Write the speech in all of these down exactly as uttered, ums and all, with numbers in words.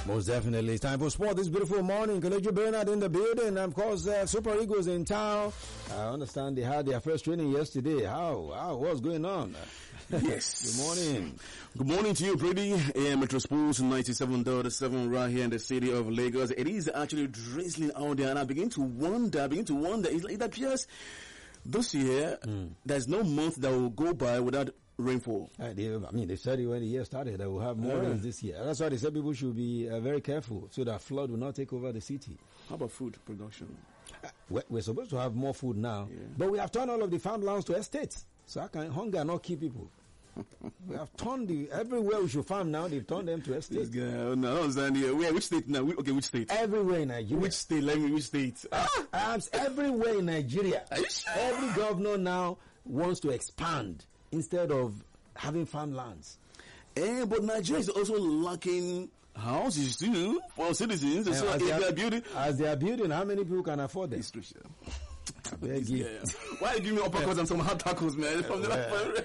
Most definitely. It's time for sport this beautiful morning. Kelechi Bernard in the building. And of course, uh, Super Eagles in town. I understand they had their first training yesterday. How? How? What's going on? Yes. Good morning. Good morning to you, Brady. A M Metro Sports ninety-seven point seven right here in the city of Lagos. It is actually drizzling out there, and I begin to wonder, I begin to wonder, it appears this year, mm. there's no month that will go by without rainfall. Uh, they, I mean, they said it when the year started that we'll have more yeah. rains this year. That's why they said people should be uh, very careful so that flood will not take over the city. How about food production? Uh, we're, we're supposed to have more food now, yeah. but we have turned all of the farmlands to estates. So how can hunger not kill people? We have turned the, everywhere we should farm now, they've turned them to estates. This guy, oh, no, Zania. Where, which state now? Okay, which state? Everywhere in Nigeria. Which state? Let me, which state? Ah, um, everywhere in Nigeria. Are you sure? Every governor now wants to expand instead of having farmlands. Eh, but Nigeria is also lacking houses too for citizens. And so as, if they are, they are building, as they are building, how many people can afford them? It's true, sure. Yeah, yeah. Why are you giving me uppercuts and some hard tackles, man? From the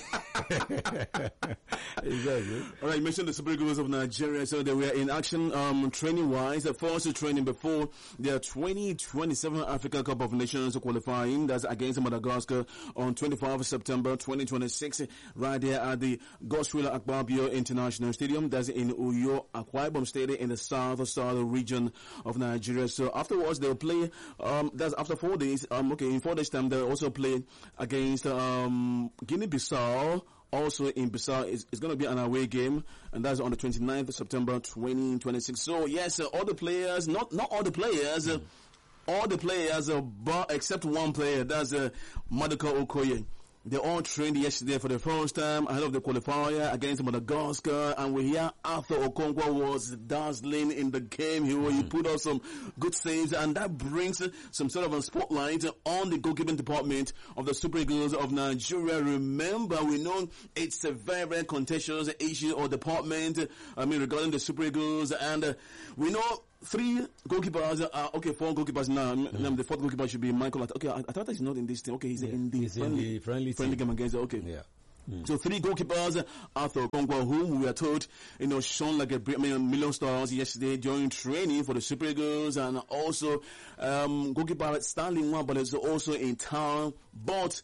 exactly. All right, you mentioned the Super Eagles of Nigeria, so they were in action um, training-wise. The first training before their twenty twenty-seven Africa Cup of Nations qualifying. That's against Madagascar on twenty-fifth of September twenty twenty-six, right there at the Godswill Akpabio International Stadium. That's in Uyo Akwa Ibom Stadium in the south south region of Nigeria. So afterwards, they'll play. Um, that's after four days. Um, okay, in four days' time, they'll also play against um, Guinea-Bissau. Also in Bissau, it's, it's going to be an away game, and that's on the twenty-ninth of September twenty twenty-six. So yes, uh, all the players, not not all the players, uh, all the players, uh, but except one player, that's uh, Maduka Okoye. They all trained yesterday for the first time ahead of the qualifier against Madagascar, and we hear Arthur Okonkwo was dazzling in the game. He, he put out some good saves, and that brings some sort of a spotlight on the goalkeeping department of the Super Eagles of Nigeria. Remember, we know it's a very, very contentious issue or department, I mean, regarding the Super Eagles, and uh, we know three goalkeepers, uh, okay, four goalkeepers now. Mm. The fourth goalkeeper should be Michael. Okay, I, I thought he's not in this team. Okay, he's yeah. in the he's friendly, in the friendly, friendly game against. Okay, yeah. Mm. So three goalkeepers, Arthur Okonkwo, whom we are told, you know, shone like a million, million stars yesterday during training for the Super Eagles, and also um, goalkeeper Stanley Nwabali is also in town, but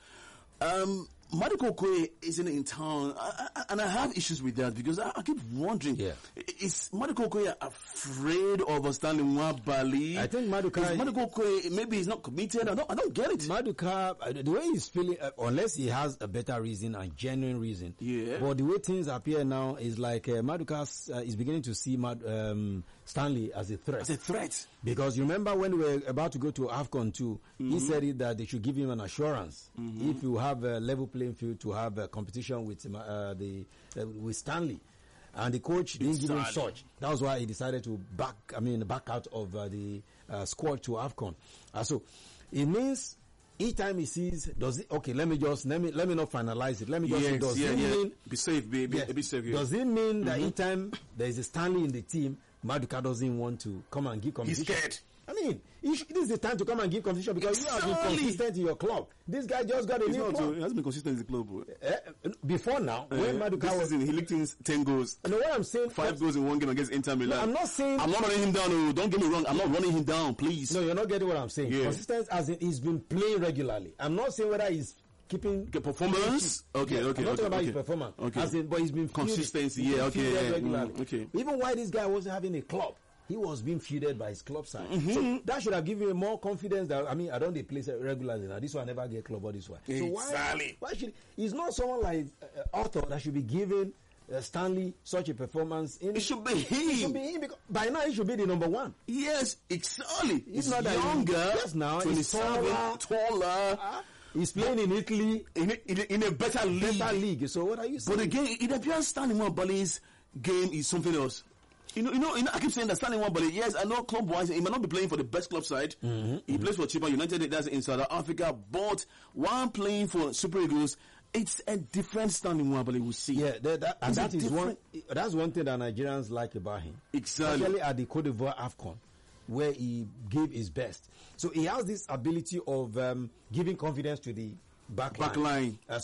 um. Maduka Okoye isn't in town, I, I, and I have issues with that because I, I keep wondering, yeah. is Maduka Okoye afraid of Stanley Nwabali? I think Maduka... Is Maduka Okoye, maybe he's not committed, I don't, I don't get it. Maduka, the way he's feeling, uh, unless he has a better reason and genuine reason, yeah. but the way things appear now is like uh, Maduka uh, is beginning to see Mad, um, Stanley as a threat. As a threat. Because you remember when we were about to go to AFCON too, mm-hmm. he said it that they should give him an assurance mm-hmm. if you have a level playing field to have a competition with uh, the uh, with Stanley, and the coach didn't it's give him sad. such. That was why he decided to back. I mean, back out of uh, the uh, squad to AFCON. Uh, so it means each time he sees, does it? Okay, let me just let me let me not finalize it. Let me just yes, say, does yeah, it yeah. mean be safe, be, be, yes, be safe? Yeah. Does it mean mm-hmm. that each time there is a Stanley in the team, Maduka doesn't want to come and give competition? He's scared. I mean, this is the time to come and give competition because exactly. you have been consistent in your club. This guy just got a He's new not, club. He hasn't been consistent in the club. Uh, before now, uh, when Maduka was in, he licked in ten goals. No, what I'm saying, five goals in one game against Inter Milan. No, I'm not saying. I'm not running him down. No, don't get me wrong. I'm not running him down, please. No, you're not getting what I'm saying. Yeah. Consistent as in he's been playing regularly. I'm not saying whether he's keeping okay, performance. Okay, yes, okay. I'm not okay, talking about okay. his performance. Okay. As in, but he's been consistency. Fielded, yeah, okay, yeah, regularly. Mm, okay. Even why this guy wasn't having a club. He was being fielded by his club side. Mm-hmm. So that should have given him more confidence that, I mean, I don't play regularly now. This one never get club or this one. Exactly. So why, why should, he's not someone like uh, Arthur that should be giving uh, Stanley such a performance. In, it should be him. It should be him because by now he should be the number one. Yes, exactly. He's, he's not younger. Yes, now. He's taller. taller. Uh, He's playing in Italy in a, in a, in a better league. Better league. So what are you saying? But again, it appears Stanley Nwabali's game is something else. You know, you know, you know, I keep saying that Stanley Nwabali, yes, I know club-wise, he may not be playing for the best club side. Mm-hmm, he mm-hmm. plays for Chippa United, that's in South Africa, but while playing for Super Eagles, it's a different Stanley Nwabali we see. Yeah, that, that, and that is one, that's one thing that Nigerians like about him. Exactly. Especially at the Cote d'Ivoire AFCON, where he gave his best. So he has this ability of um, giving confidence to the back line. Back line. Uh, so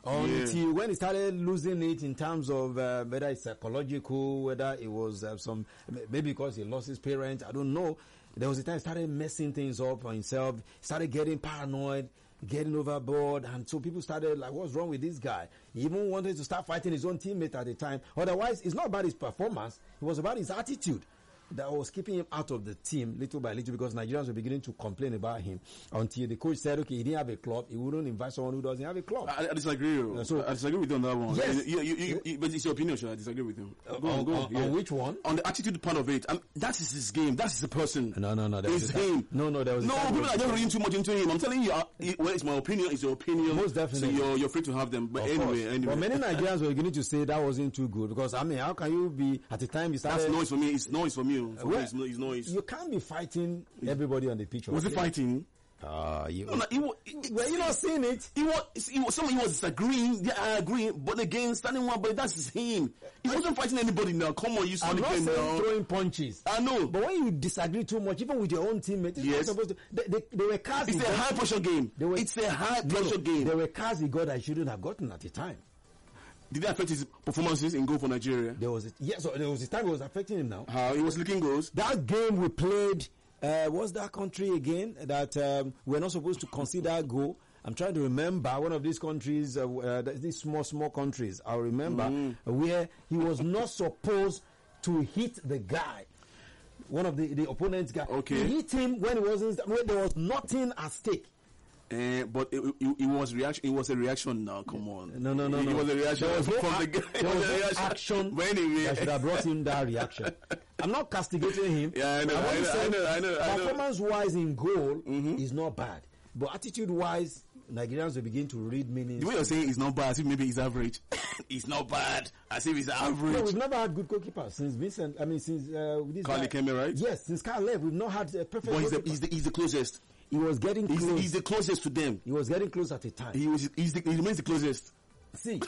Until Yeah. when he started losing it in terms of uh, whether it's psychological, whether it was uh, some, maybe because he lost his parents, I don't know. There was a time he started messing things up for himself, started getting paranoid, getting overboard, and so people started like, what's wrong with this guy? He even wanted to start fighting his own teammate at the time. Otherwise, it's not about his performance, it was about his attitude that was keeping him out of the team little by little, because Nigerians were beginning to complain about him until the coach said, okay, he didn't have a club, he wouldn't invite someone who doesn't have a club. I, I disagree. Uh, so- I disagree with you on that one. Yes. You, you, you, you, but it's your opinion, sure. I disagree with you. Go on, on, go on- yeah. on which one? On the attitude part of it. Um, that is his game. That is the person. No, no, no. There was It's a time- him. No, no, there was a No, time people when- are just reading too much into him. I'm telling you, uh, it, well, it's my opinion. It's your opinion. Most definitely. So you're, you're free to have them. But Of anyway, course. anyway. But many Nigerians were beginning to say that wasn't too good, because I mean, how can you be at the time you started? That's noise for me. It's noise for me. For me, Well, it's, no, it's noise. You can't be fighting everybody on the pitch. Was he fighting? Uh, you, No, no, he, wa- he, were you not seeing it? He was, he was, some he was disagreeing, yeah, I agree, but again, standing one, but that's him. He wasn't fighting anybody now. Come on, you saw I'm the not game saying now. throwing punches. I know. But when you disagree too much, even with your own teammates, it's Yes. not supposed to. They, they, they were cars. It's he a got- high pressure game. They were- It's a high No, no, pressure game. There were cars he got that he shouldn't have gotten at the time. Did that affect his performances in goal for Nigeria? There was a, yes, so there was a time it was affecting him now. How he was licking goals. That game we played, uh, what's that country again that um, we're not supposed to consider goal? I'm trying to remember one of these countries, uh, uh, these small, small countries. I remember Mm. where he was not supposed to hit the guy. One of the, the opponent's guy. Okay. He hit him when it wasn't, when there was nothing at stake. Uh, but it, it, it was reaction. It was a reaction. Now, come on. No, no, no, It no. was a reaction There was no from ac- the guy. It there was was a no reaction. action But anyway, that should have brought him that reaction. I'm not castigating him. Yeah, I know, I'm I only know, saying I know, I know, I know. Performance-wise in goal is not bad, but attitude-wise, Nigerians will begin to read meanings. the way you're saying it's not bad, as if maybe it's average. It's not bad, as if it's No, average. we've never had good goalkeepers since Vincent. I mean, since uh, this Carly guy- came in, right? Yes, since Carl left, we've not had a perfect. But he's the, goalkeeper. he's the he's the closest. He was getting He's, close. the, he's the closest to them. he was getting close at the time. He was he's the, he remains the closest. See,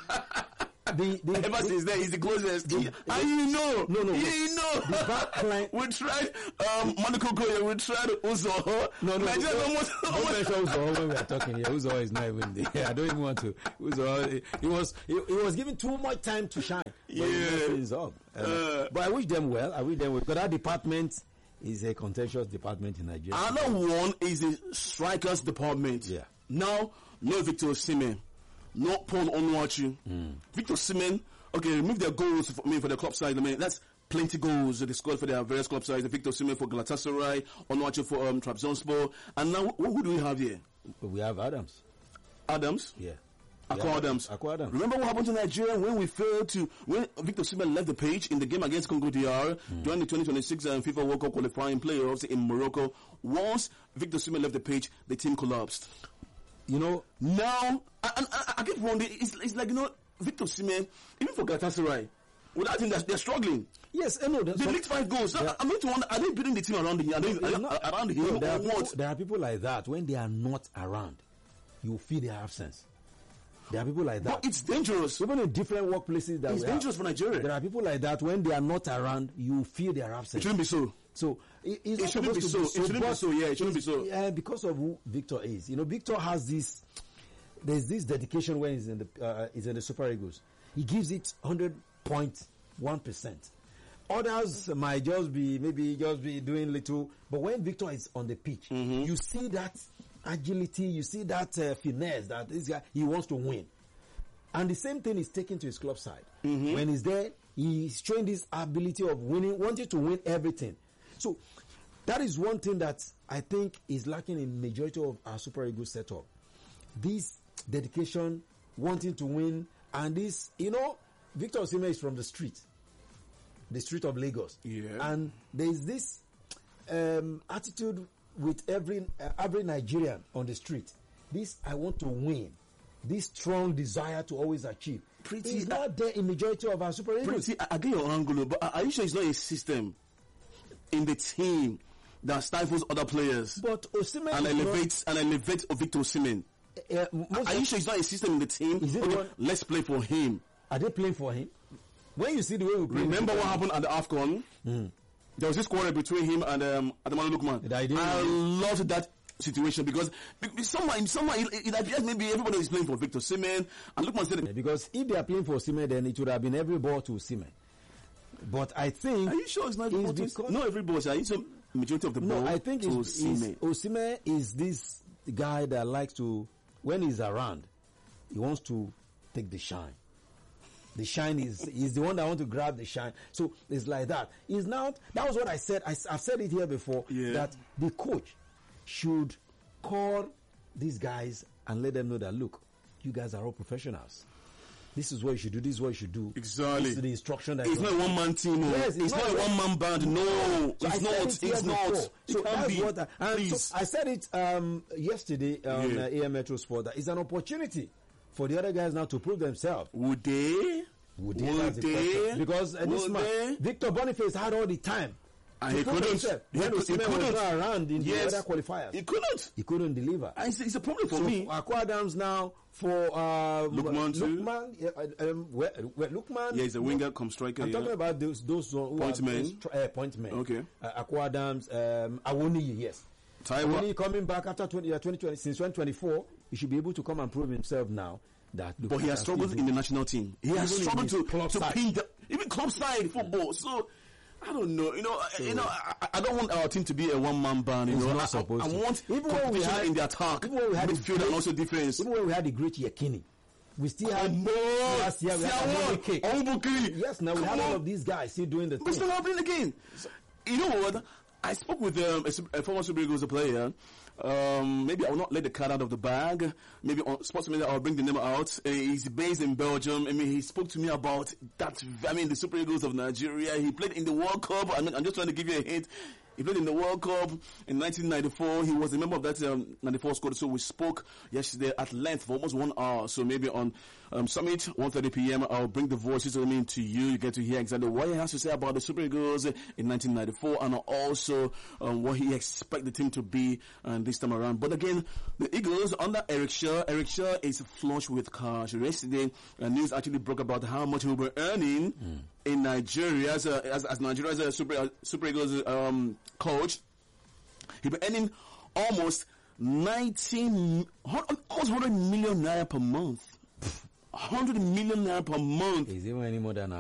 the, the, Ever the- since then, he's the closest. the- and you know, No, no, no. you know. The back line- we tried um, Monaco Goya. We tried Uzo. No, no, Nigeria no, almost. don't almost mention Uzo when we are talking here. Uzo is not even there. I don't even want to. Uzo, he was he, he was given too much time to shine. But Yeah. he messed things up. Uh, Uh, but I wish them well. I wish them well. Because that department is a contentious department in Nigeria. Another one is the strikers department. Yeah. Now, no Victor Osimhen, no Paul Onuachu. Victor Osimhen, okay, remove their goals for I mean for the club side. I mean that's plenty goals they scored for their various club sides. Victor Osimhen for Galatasaray, Onuachu for um, Trabzonspor, and now who, who do we have here? We have Adams. Adams. Yeah. Akko Yeah, Adams. Akko Adams. Remember what happened to Nigeria when we failed to when Victor Osimhen left the pitch in the game against Congo D R during the twenty twenty-six um, FIFA World Cup qualifying playoffs in Morocco. Once Victor Osimhen left the pitch, the team collapsed. You know, Now, I, I, I, I keep wondering, it's, it's like, you know, Victor Osimhen, even for Galatasaray, without him, they're, they're struggling. yes, I know. there's They some- leaked five goals. Now, Yeah. I'm going to wonder, are they building the team around him? Are they, It's are, not- are, around him no, there, or are people, what? there are people like that. When they are not around, you feel their absence. There are people like that. But it's dangerous. Even in different workplaces that It's we have, dangerous for Nigeria. there are people like that. When they are not around, you feel their It absence. shouldn't be so. So it, it's not shouldn't supposed be to so. It shouldn't be but so. Yeah, it shouldn't be it's- so. Yeah, because of who Victor is. You know, Victor has this. There's this dedication when he's in the uh, he's in the Super Eagles. He gives it hundred point one percent. Others might just be maybe just be doing little, but when Victor is on the pitch, you see that agility, you see that uh, finesse that this guy he wants to win. And the same thing is taken to his club side. When he's there, he's showing this ability of winning, wanting to win everything. So that is one thing that I think is lacking in majority of our Super Eagles setup. This dedication, wanting to win, and this, you know, Victor Osimhen is from the street, the street of Lagos. Yeah. And there is this um, attitude with every uh, every Nigerian on the street. This I want to win. This strong desire to always achieve. Pretty- It's not there in majority of our Super Eagles. Pretty, I, I get your angle, but are you sure it's not a system in the team that stifles other players But Osimhen and is not- elevates and elevates Victor Osimhen? uh, most Are you sure it's not a system in the team? Is it Okay, one- let's play for him. Are they playing for him? When you see the way we play, Remember what happened at the AFCON? There was this quarrel between him and um, Adamala Lukman. That I didn't I know. loved that situation because someone, someone, it, it appears maybe everybody is playing for Victor Osimhen, and Lookman said, because if they are playing for Osimhen, then it would have been every ball to Osimhen. But I think, are you sure it's not every ball to Osimhen? No, every ball. Are you so majority of the ball? No, I think to it's, Osimhen. Osimhen is this guy that likes to, when he's around, he wants to take the shine. The shine is is the one that want to grab the shine. So it's like that. It's now, that was what I said. I, I've said it here before, yeah. that the coach should call these guys and let them know that, look, you guys are all professionals. This is what you should do. This is what you should do. Exactly. This is the instruction that it's not a one man team. No. Yes, it's, it's not, not a one man band. No, so it's, not, it's, it's not. It's so not. That's be. what I, and so I said it um, yesterday on yeah. uh, A M Metro Sport. That it's an opportunity for the other guys now to prove themselves. Would they? Would they? Would they? Because uh, this man, Victor Boniface, had all the time. And he couldn't. He, when he couldn't. was not around in yes. the other qualifiers. He couldn't. He couldn't deliver. And it's, it's a problem for so me. Akwa Adams now for uh, Lookman too. Lookman, yeah, um, where, where Lookman. Yeah, he's a winger, come striker. I'm yeah. talking about those those who point men. Uh, point men. Okay. Uh, Akwa Adams, um, Awoniyi, yes. Taiwa. Awoniyi coming back after twenty, uh, twenty twenty, since twenty twenty-four, he should be able to come and prove himself now. That but he has struggled in the national team. He has struggled to to pin the, even club side football. So I don't know. You know, so, you know. I, I don't want our team to be a one man band. You know, not I, supposed I, I to. want even competition when we had, in the attack, even when we had midfield, and also defense. Even when we had the great Yekini, we still had more. Last year we had Onbukiri. Yes, now we have all of these guys still doing the thing. But still happening again. So, you know what? I spoke with um, a, a former Super Eagles player. Um, maybe I will not let the cat out of the bag. Maybe on Sports Media I'll bring the name out. Uh, he's based in Belgium. I mean, he spoke to me about that. I mean, the Super Eagles of Nigeria. He played in the World Cup. I mean, I'm just trying to give you a hint. He played in the World Cup in nineteen ninety-four. He was a member of that um, ninety-four squad. So we spoke yesterday at length for almost one hour. So maybe on um, Summit, one thirty p.m., I'll bring the voices of me to you. You get to hear exactly what he has to say about the Super Eagles in nineteen ninety-four and also um, what he expects the team to be um, this time around. But again, the Eagles under Eric Shaw. Eric Shaw is flush with cash. Yesterday, uh, news actually broke about how much he will be earning mm. in Nigeria as, a, as, as Nigeria as a Super, uh, Super Eagles um, coach. He'll be earning almost nineteen, almost one hundred million naira per month. one hundred million naira per month. Is it any more than